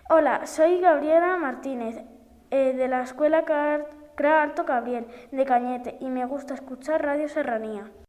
Hola, soy Gabriela Martínez, de la Escuela CRA Alto Cabriel, de Cañete, y me gusta escuchar Radio Serranía.